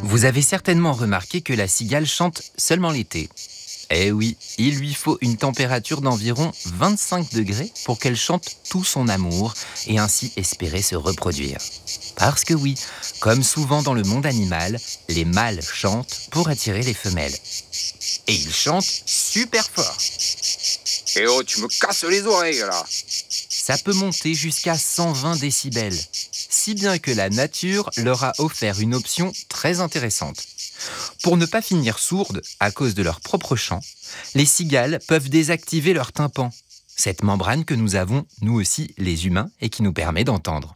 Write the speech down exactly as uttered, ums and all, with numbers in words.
Vous avez certainement remarqué que la cigale chante seulement l'été. Eh oui, il lui faut une température d'environ vingt-cinq degrés pour qu'elle chante tout son amour et ainsi espérer se reproduire. Parce que oui, comme souvent dans le monde animal, les mâles chantent pour attirer les femelles. Et ils chantent super fort. Eh oh, tu me casses les oreilles là. Ça peut monter jusqu'à cent vingt décibels, si bien que la nature leur a offert une option très intéressante. Pour ne pas finir sourdes à cause de leur propre chant, les cigales peuvent désactiver leur tympan, cette membrane que nous avons, nous aussi, les humains, et qui nous permet d'entendre.